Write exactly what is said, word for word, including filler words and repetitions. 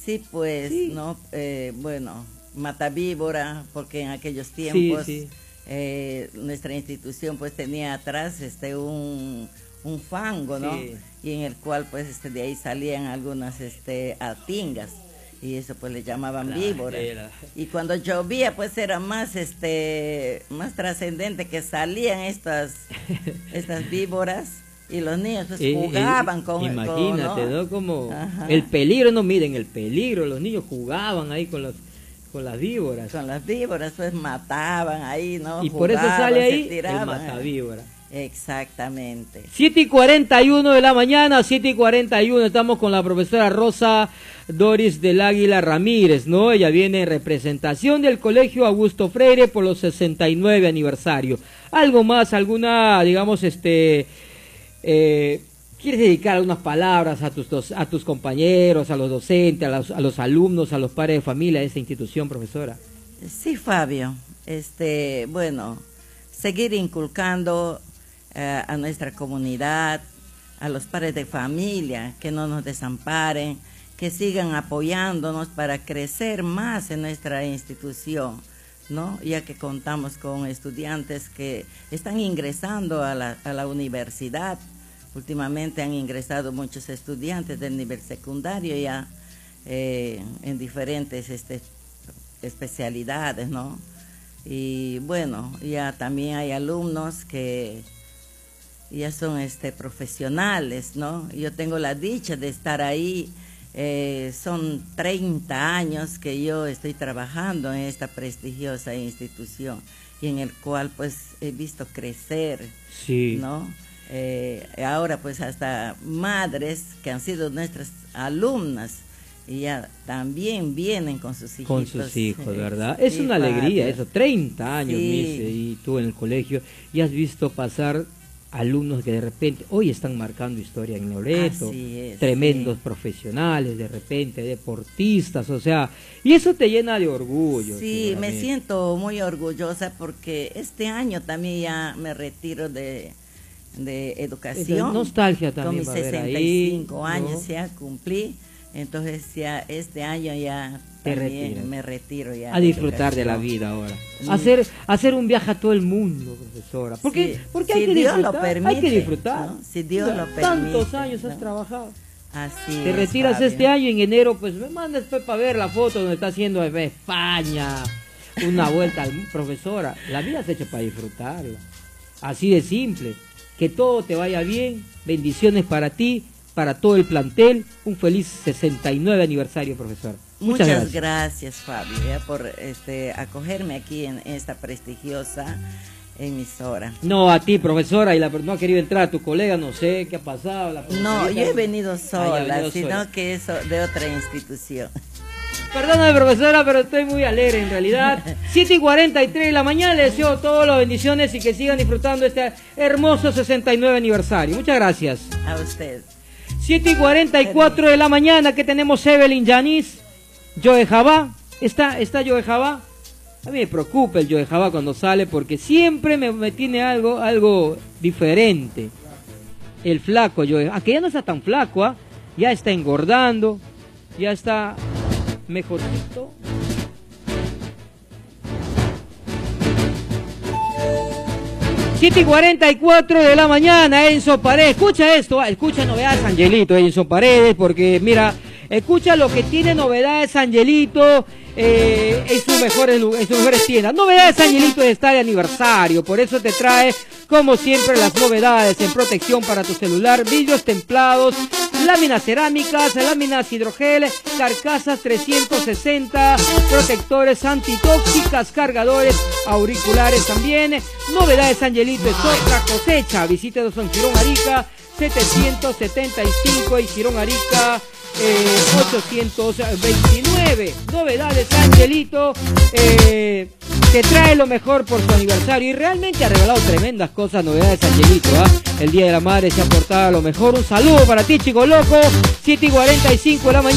Sí, pues, sí. ¿no? Eh, bueno, matavíbora, porque en aquellos tiempos sí, sí. Eh, nuestra institución pues tenía atrás este un, un fango, ¿no? Sí. Y en el cual pues este de ahí salían algunas este atingas y eso pues le llamaban La víbora. era. Y cuando llovía pues era más este más trascendente que salían estas estas víboras. Y los niños pues Eh, jugaban eh, con... Imagínate, con, ¿no? ¿no? Como Ajá. el peligro, no miren el peligro, los niños jugaban ahí con los con las víboras. Con las víboras pues mataban ahí, ¿no? Y jugaban, por eso sale ahí el tiraban. matavíbora. Exactamente. siete y cuarenta y uno de la mañana, siete y cuarenta y uno, estamos con la profesora Rosa Doris del Águila Ramírez, ¿no? Ella viene en representación del Colegio Augusto Freire por los sesenta y nueve aniversario. ¿Algo más, alguna, digamos, este... Eh, ¿quieres dedicar unas palabras a tus, dos, a tus compañeros, a los docentes, a los, a los alumnos, a los padres de familia de esta institución, profesora? Sí, Fabio, este, bueno, seguir inculcando eh, a nuestra comunidad, a los padres de familia, que no nos desamparen, que sigan apoyándonos para crecer más en nuestra institución, ¿no? Ya que contamos con estudiantes que están ingresando a la, a la universidad. Últimamente han ingresado muchos estudiantes del nivel secundario ya eh, en diferentes este, especialidades, ¿no? Y bueno, ya también hay alumnos que ya son este, profesionales, ¿no? Yo tengo la dicha de estar ahí, eh, son treinta años que yo estoy trabajando en esta prestigiosa institución y en el cual pues he visto crecer, sí. ¿no? Eh, ahora pues hasta madres que han sido nuestras alumnas y ya también vienen con sus hijos. Con sus hijos, ¿verdad? Es sí, una alegría padre. eso, treinta años, Sí. Mise, y tú en el colegio, y has visto pasar alumnos que de repente hoy están marcando historia en Loreto, Así es, tremendos sí. profesionales, de repente deportistas, o sea, y eso te llena de orgullo. Sí, me siento muy orgullosa porque este año también ya me retiro de, de educación. Esa nostalgia también con mis va a haber sesenta y cinco ahí, años ¿no? ya cumplí, entonces ya este año ya Te también retiras. me retiro ya. A disfrutar de la educación. vida ahora. Mm. Hacer hacer un viaje a todo el mundo, profesora. Porque, Sí, porque si hay que Dios lo disfrutar. permite, hay que disfrutar. ¿no? Si Dios lo Tantos permite, años ¿no? has trabajado. Así Te es, retiras Fabio. este año en enero, pues me mandas para ver la foto donde está haciendo de España, una vuelta al profesora. La vida se hecho para disfrutarla. Así de simple. Que todo te vaya bien. Bendiciones para ti, para todo el plantel. Un feliz sesenta y nueve aniversario, profesora. Muchas, Muchas gracias. gracias, Fabio, ya por este acogerme aquí en esta prestigiosa emisora. No, a ti, profesora, y la no ha querido entrar, tu colega, no sé qué ha pasado. La No, yo he venido sola, Ah, ya ha venido sino sola. que eso de otra institución. Perdóname, profesora, pero estoy muy alegre en realidad. siete y cuarenta y tres de la mañana, les deseo todas las bendiciones y que sigan disfrutando este hermoso sesenta y nueve aniversario. Muchas gracias. A usted. siete y cuarenta y cuatro de la mañana, que tenemos Evelyn Yanis, Joe Jabá. ¿Está, está Joe Jabá? A mí me preocupa el Joe Jabá cuando sale porque siempre me, me tiene algo, algo diferente. El flaco Joe, aunque ya no está tan flaco, ¿ah? Ya está engordando, ya está mejorcito. siete y cuarenta y cuatro de la mañana, Enzo Paredes, escucha esto, escucha novedades Angelito, Enzo Paredes, porque mira, escucha lo que tiene novedades Angelito eh, en sus mejores, en sus mejores tiendas. Novedades Angelito está de aniversario, por eso te trae, como siempre, las novedades en protección para tu celular, vidrios templados, láminas cerámicas, láminas hidrogel, carcasas trescientos sesenta, protectores antitóxicas, cargadores auriculares también. Novedades Angelito es otra cosecha. Visítenos en Girón Arica setecientos setenta y cinco y Girón Arica eh, ochocientos veintinueve. Novedades Angelito eh, te trae lo mejor por su aniversario y realmente ha regalado tremendas cosas. Novedades Angelito, ¿ah? El Día de la Madre se ha portado lo mejor. Un saludo para ti, chico loco. siete y cuarenta y cinco de la mañana.